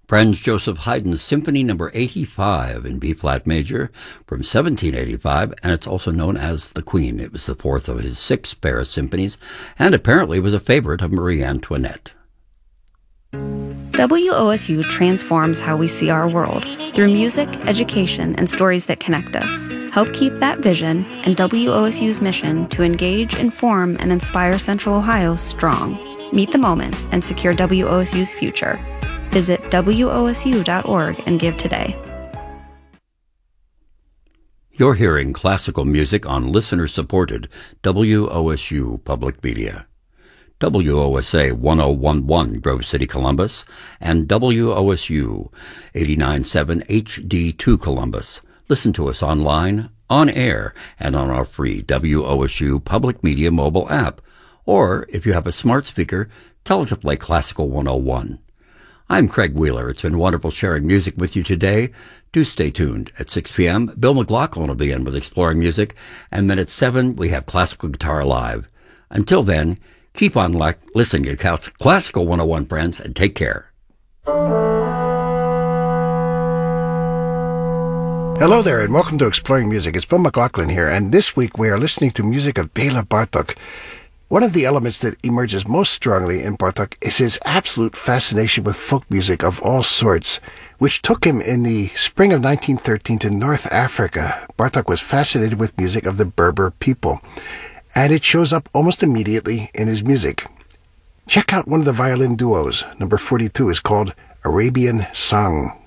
Franz Joseph Haydn's Symphony No. 85 in B-flat major from 1785, and it's also known as The Queen. It was the fourth of his 6 Paris symphonies, and apparently was a favorite of Marie Antoinette. WOSU transforms how we see our world through music, education, and stories that connect us. Help keep that vision and WOSU's mission to engage, inform, and inspire Central Ohio strong. Meet the moment and secure WOSU's future. Visit WOSU.org and give today. You're hearing classical music on listener-supported WOSU Public Media. WOSA 1011 Grove City, Columbus, and WOSU 89.7 HD2 Columbus. Listen to us online, on air, and on our free WOSU Public Media mobile app. Or, if you have a smart speaker, tell it to play Classical 101. I'm Craig Wheeler. It's been wonderful sharing music with you today. Do stay tuned. At 6 p.m., Bill McLaughlin will be in with Exploring Music, and then at 7, we have Classical Guitar Live. Until then, keep on listening to Classical 101, friends, and take care. Hello there, and welcome to Exploring Music. It's Bill McLaughlin here, and this week we are listening to music of Bela Bartok. One of the elements that emerges most strongly in Bartok is his absolute fascination with folk music of all sorts, which took him in the spring of 1913 to North Africa. Bartok was fascinated with music of the Berber people, and it shows up almost immediately in his music. Check out one of the violin duos. Number 42 is called Arabian Song.